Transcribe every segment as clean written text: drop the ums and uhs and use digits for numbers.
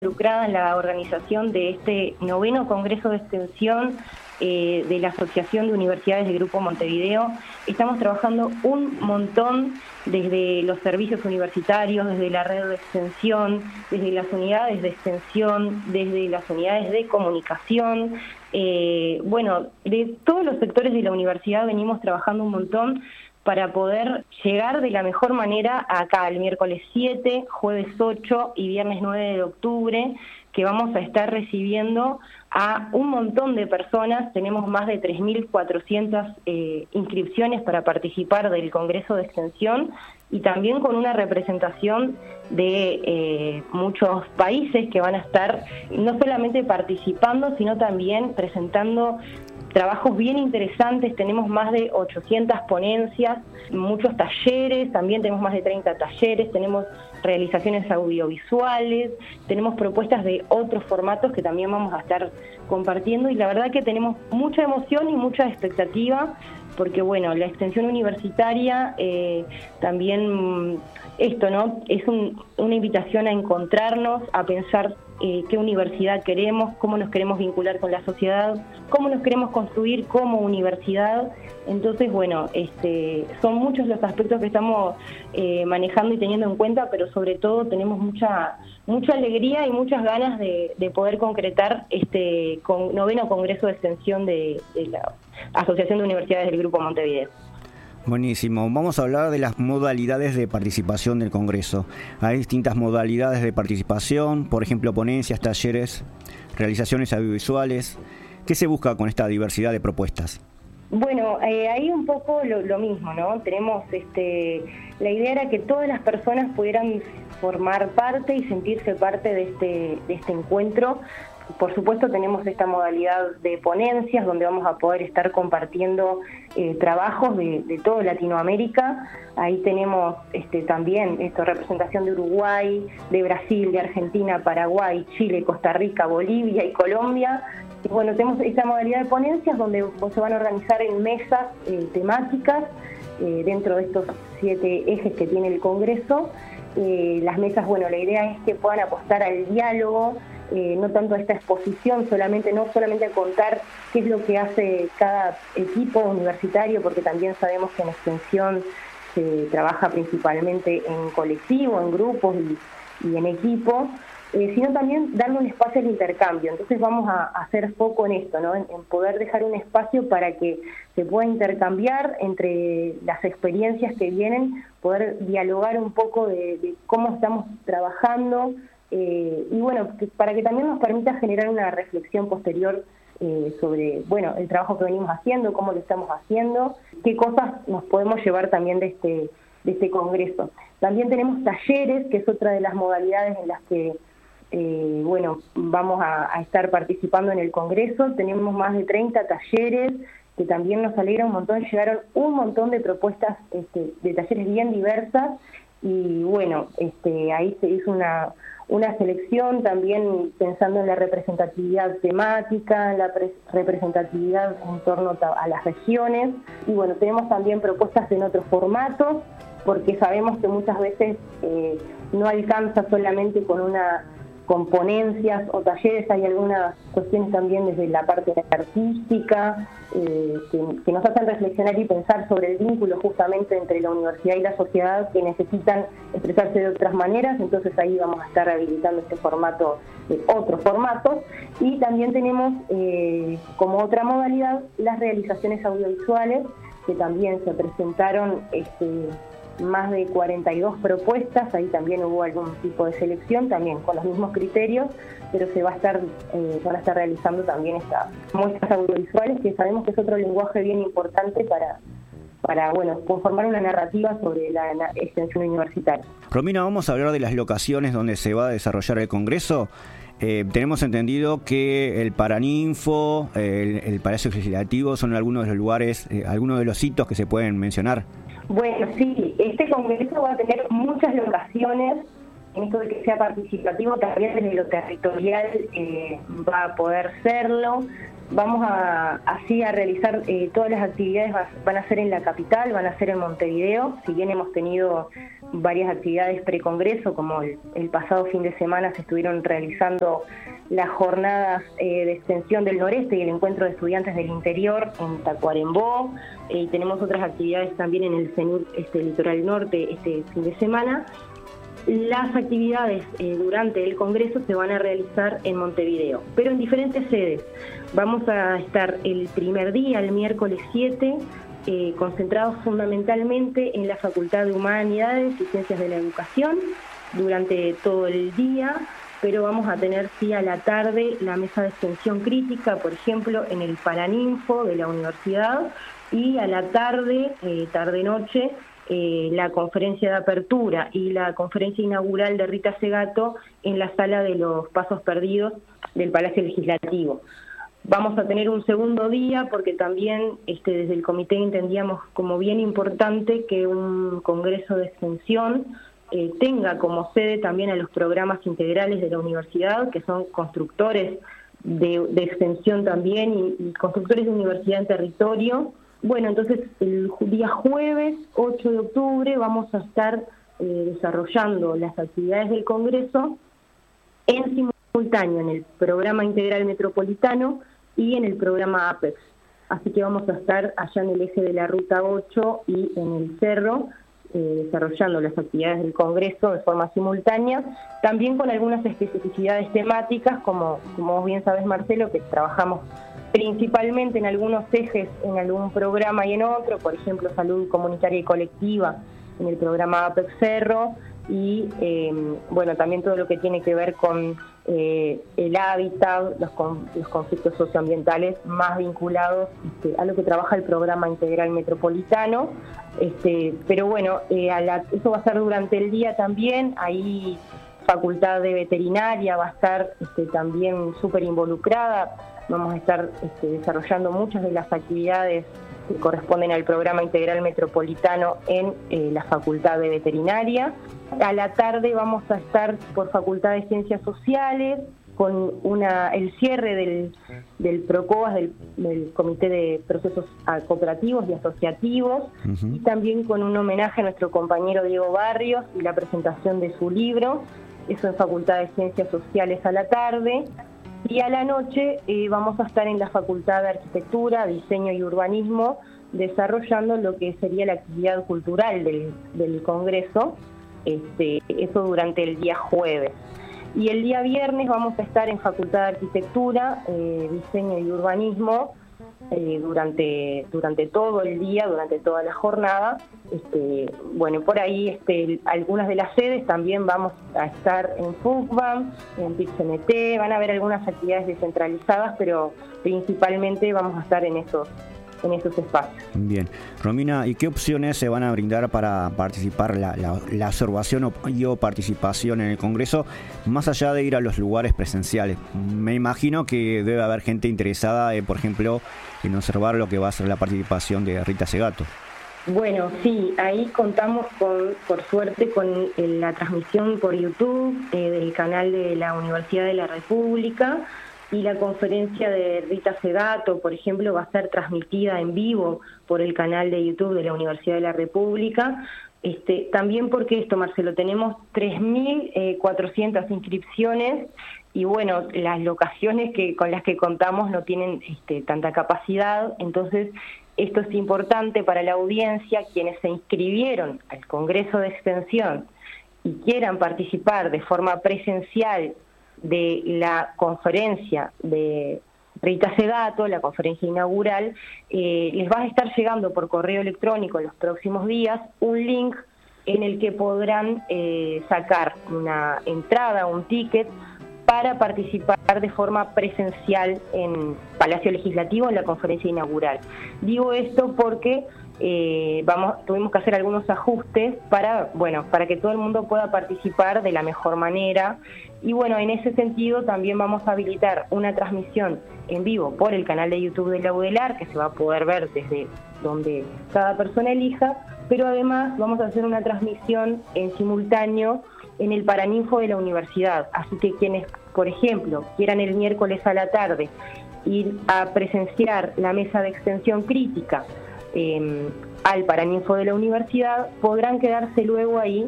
involucrada en la organización de este 9º Congreso de Extensión de la Asociación de Universidades del Grupo Montevideo. Estamos trabajando un montón desde los servicios universitarios, desde la red de extensión, desde las unidades de extensión, desde las unidades de comunicación. De todos los sectores de la universidad venimos trabajando un montón para poder llegar de la mejor manera acá el miércoles 7, jueves 8 y viernes 9 de octubre, que vamos a estar recibiendo a un montón de personas. Tenemos más de 3.400 inscripciones para participar del Congreso de Extensión y también con una representación de muchos países que van a estar no solamente participando, sino también presentando trabajos bien interesantes. Tenemos más de 800 ponencias, muchos talleres, también tenemos más de 30 talleres, tenemos realizaciones audiovisuales, tenemos propuestas de otros formatos que también vamos a estar compartiendo, y la verdad que tenemos mucha emoción y mucha expectativa, porque bueno, la extensión universitaria también esto, ¿no? Es una invitación a encontrarnos, a pensar qué universidad queremos, cómo nos queremos vincular con la sociedad, cómo nos queremos construir como universidad. Entonces, bueno, son muchos los aspectos que estamos manejando y teniendo en cuenta, pero sobre todo tenemos mucha alegría y muchas ganas de poder concretar este 9º Congreso de Extensión de la Asociación de Universidades del Grupo Montevideo. Buenísimo. Vamos a hablar de las modalidades de participación del Congreso. Hay distintas modalidades de participación, por ejemplo, ponencias, talleres, realizaciones audiovisuales. ¿Qué se busca con esta diversidad de propuestas? Bueno, ahí un poco lo mismo, ¿no? Tenemos, la idea era que todas las personas pudieran formar parte y sentirse parte de este encuentro. Por supuesto tenemos esta modalidad de ponencias donde vamos a poder estar compartiendo trabajos de toda Latinoamérica. Ahí tenemos también representación de Uruguay, de Brasil, de Argentina, Paraguay, Chile, Costa Rica, Bolivia y Colombia. Y bueno, tenemos esta modalidad de ponencias donde se van a organizar en mesas temáticas dentro de estos 7 ejes que tiene el Congreso. Las mesas, bueno, la idea es que puedan apostar al diálogo, no tanto a esta exposición, no solamente a contar qué es lo que hace cada equipo universitario, porque también sabemos que en extensión se trabaja principalmente en colectivo, en grupos y en equipo, sino también darle un espacio al intercambio. Entonces vamos a hacer foco en esto, ¿no? En poder dejar un espacio para que se pueda intercambiar entre las experiencias que vienen, poder dialogar un poco de cómo estamos trabajando, y bueno, para que también nos permita generar una reflexión posterior sobre, bueno, el trabajo que venimos haciendo, cómo lo estamos haciendo, qué cosas nos podemos llevar también de este congreso. También tenemos talleres, que es otra de las modalidades en las que vamos a estar participando en el Congreso. Tenemos más de 30 talleres, que también nos alegra un montón. Llegaron un montón de propuestas de talleres bien diversas, y bueno, ahí se hizo una selección también pensando en la representatividad temática, en la representatividad en torno a las regiones. Y bueno, tenemos también propuestas en otros formatos, porque sabemos que muchas veces no alcanza solamente con ponencias o talleres. Hay algunas cuestiones también desde la parte artística que nos hacen reflexionar y pensar sobre el vínculo justamente entre la universidad y la sociedad, que necesitan expresarse de otras maneras. Entonces ahí vamos a estar habilitando este formato, otros formatos. Y también tenemos como otra modalidad las realizaciones audiovisuales, que también se presentaron más de 42 propuestas. Ahí también hubo algún tipo de selección, también con los mismos criterios, pero van a estar realizando también estas muestras audiovisuales, que sabemos que es otro lenguaje bien importante para conformar una narrativa sobre la extensión universitaria. Romina, vamos a hablar de las locaciones donde se va a desarrollar el Congreso. Tenemos entendido que el Paraninfo, el Palacio Legislativo son algunos de los lugares, algunos de los hitos que se pueden mencionar. Bueno, sí, este Congreso va a tener muchas locaciones. En esto de que sea participativo, también desde lo territorial va a poder serlo. Vamos así a realizar todas las actividades, van a ser en la capital, van a ser en Montevideo. Si bien hemos tenido varias actividades precongreso, como el pasado fin de semana se estuvieron realizando las jornadas de extensión del noreste y el encuentro de estudiantes del interior en Tacuarembó, y tenemos otras actividades también en el CENUR litoral norte este fin de semana. Las actividades durante el congreso se van a realizar en Montevideo, pero en diferentes sedes. Vamos a estar el primer día, el miércoles 7, concentrados fundamentalmente en la Facultad de Humanidades y Ciencias de la Educación durante todo el día, pero vamos a tener sí a la tarde la mesa de extensión crítica, por ejemplo, en el Paraninfo de la universidad, y a la tarde, tarde-noche, la conferencia de apertura y la conferencia inaugural de Rita Segato en la sala de los Pasos Perdidos del Palacio Legislativo. Vamos a tener un segundo día porque también desde el comité entendíamos como bien importante que un congreso de extensión tenga como sede también a los programas integrales de la universidad, que son constructores de extensión también y constructores de universidad en territorio. Bueno, entonces el día jueves 8 de octubre vamos a estar desarrollando las actividades del Congreso en simultáneo en el programa integral metropolitano y en el programa APEX. Así que vamos a estar allá en el eje de la Ruta 8 y en el Cerro desarrollando las actividades del Congreso de forma simultánea, también con algunas especificidades temáticas, como vos bien sabés, Marcelo, que trabajamos principalmente en algunos ejes, en algún programa y en otro, por ejemplo, salud comunitaria y colectiva en el programa APEX Cerro, y bueno, también todo lo que tiene que ver con el hábitat, los conflictos socioambientales más vinculados a lo que trabaja el programa integral metropolitano. Pero bueno, eso va a ser durante el día también. Ahí Facultad de Veterinaria va a estar también súper involucrada. Vamos a estar desarrollando muchas de las actividades que corresponden al programa integral metropolitano en la Facultad de Veterinaria. A la tarde vamos a estar por Facultad de Ciencias Sociales con el cierre del PROCOAS, del Comité de Procesos Cooperativos y Asociativos, y también con un homenaje a nuestro compañero Diego Barrios y la presentación de su libro, eso en Facultad de Ciencias Sociales a la tarde. Y a la noche vamos a estar en la Facultad de Arquitectura, Diseño y Urbanismo desarrollando lo que sería la actividad cultural del Congreso, eso durante el día jueves. Y el día viernes vamos a estar en Facultad de Arquitectura, Diseño y Urbanismo durante todo el día, durante toda la jornada. Bueno, por ahí algunas de las sedes también vamos a estar en FUCBAM, en PIT-CNT, van a haber algunas actividades descentralizadas, pero principalmente vamos a estar en esos espacios. Bien. Romina, ¿y qué opciones se van a brindar para participar, la observación o participación en el Congreso, más allá de ir a los lugares presenciales? Me imagino que debe haber gente interesada, por ejemplo, en observar lo que va a ser la participación de Rita Segato. Bueno, sí, ahí contamos por suerte con la transmisión por YouTube del canal de la Universidad de la República, y la conferencia de Rita Segato, por ejemplo, va a ser transmitida en vivo por el canal de YouTube de la Universidad de la República. También porque Marcelo, tenemos 3.400 inscripciones y bueno, las locaciones con las que contamos no tienen tanta capacidad, entonces esto es importante para la audiencia. Quienes se inscribieron al Congreso de Extensión y quieran participar de forma presencial de la conferencia de Rita Segato, la conferencia inaugural, les va a estar llegando por correo electrónico en los próximos días un link en el que podrán sacar una entrada, un ticket, para participar de forma presencial en Palacio Legislativo en la conferencia inaugural. Digo esto porque tuvimos que hacer algunos ajustes para que todo el mundo pueda participar de la mejor manera. Y bueno, en ese sentido también vamos a habilitar una transmisión en vivo por el canal de YouTube de la UDELAR, que se va a poder ver desde donde cada persona elija, pero además vamos a hacer una transmisión en simultáneo en el Paraninfo de la universidad. Así que quienes, por ejemplo, quieran el miércoles a la tarde ir a presenciar la mesa de extensión crítica al Paraninfo de la universidad, podrán quedarse luego ahí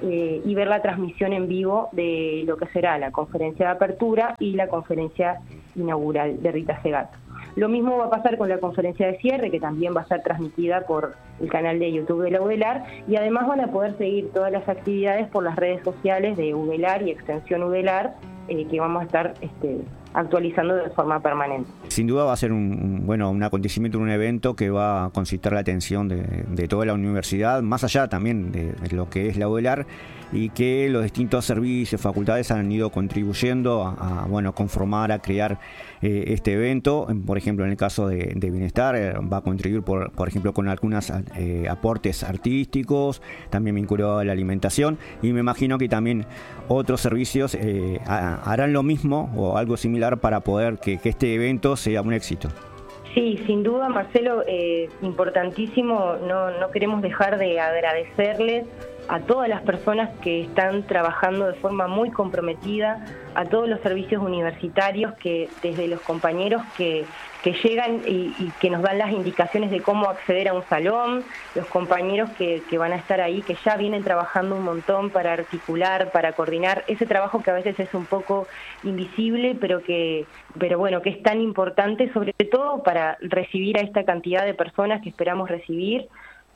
y ver la transmisión en vivo de lo que será la conferencia de apertura y la conferencia inaugural de Rita Segato. Lo mismo va a pasar con la conferencia de cierre, que también va a ser transmitida por el canal de YouTube de la UDELAR, y además van a poder seguir todas las actividades por las redes sociales de UDELAR y Extensión UDELAR, que vamos a estar actualizando de forma permanente. Sin duda va a ser un acontecimiento, un evento que va a concitar la atención de toda la universidad, más allá también de lo que es la UDELAR, y que los distintos servicios, facultades han ido contribuyendo a conformar, a crear este evento. Por ejemplo, en el caso de Bienestar, va a contribuir, por ejemplo, con algunos aportes artísticos, también vinculado a la alimentación, y me imagino que también otros servicios harán lo mismo o algo similar para poder que este evento sea un éxito. Sí, sin duda, Marcelo, importantísimo. No queremos dejar de agradecerles a todas las personas que están trabajando de forma muy comprometida, a todos los servicios universitarios, que desde los compañeros que llegan y que nos dan las indicaciones de cómo acceder a un salón, los compañeros que van a estar ahí, que ya vienen trabajando un montón para articular, para coordinar ese trabajo que a veces es un poco invisible, pero bueno, que es tan importante, sobre todo para recibir a esta cantidad de personas que esperamos recibir.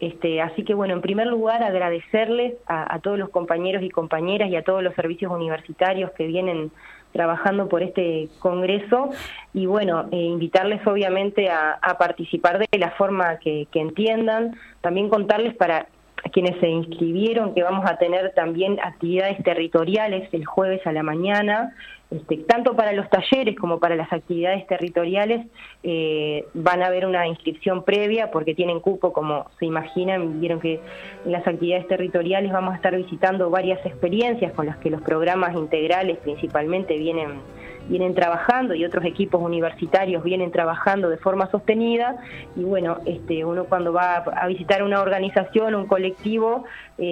Así que bueno, en primer lugar agradecerles a todos los compañeros y compañeras y a todos los servicios universitarios que vienen trabajando por este congreso, y bueno, invitarles obviamente a participar de la forma que entiendan. También contarles para quienes se inscribieron que vamos a tener también actividades territoriales el jueves a la mañana, tanto para los talleres como para las actividades territoriales. Van a haber una inscripción previa porque tienen cupo, como se imaginan. Vieron que en las actividades territoriales vamos a estar visitando varias experiencias con las que los programas integrales principalmente vienen trabajando, y otros equipos universitarios vienen trabajando de forma sostenida. Y bueno, uno cuando va a visitar una organización, un colectivo,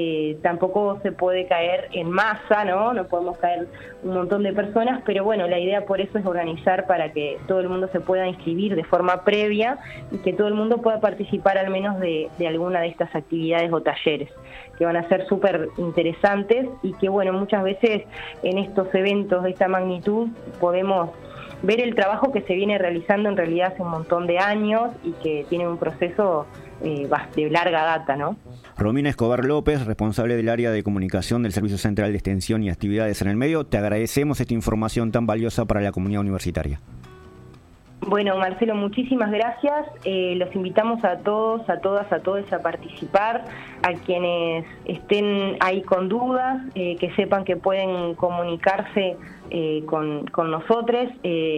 tampoco se puede caer en masa, no podemos caer un montón de personas, pero bueno, la idea por eso es organizar para que todo el mundo se pueda inscribir de forma previa y que todo el mundo pueda participar al menos de alguna de estas actividades o talleres, que van a ser súper interesantes, y que bueno, muchas veces en estos eventos de esta magnitud podemos ver el trabajo que se viene realizando en realidad hace un montón de años y que tiene un proceso de larga data, ¿no? Romina Escobar López, responsable del área de comunicación del Servicio Central de Extensión y Actividades en el Medio, te agradecemos esta información tan valiosa para la comunidad universitaria. Bueno, Marcelo, muchísimas gracias. Los invitamos a todos, a todas, a todos a participar, a quienes estén ahí con dudas, que sepan que pueden comunicarse con nosotros,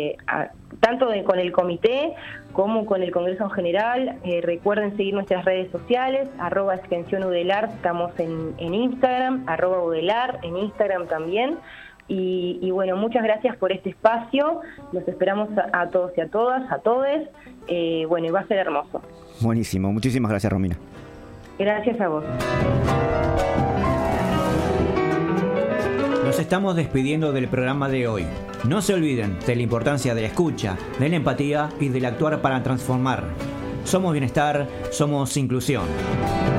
tanto con el comité como con el Congreso en general. Recuerden seguir nuestras redes sociales, @extensionudelar, estamos en Instagram, @udelar, en Instagram también. Y bueno, muchas gracias por este espacio. Los esperamos a todos y a todas, a todes. Bueno, y va a ser hermoso. Buenísimo. Muchísimas gracias, Romina. Gracias a vos. Nos estamos despidiendo del programa de hoy. No se olviden de la importancia de la escucha, de la empatía y del actuar para transformar. Somos Bienestar, somos inclusión.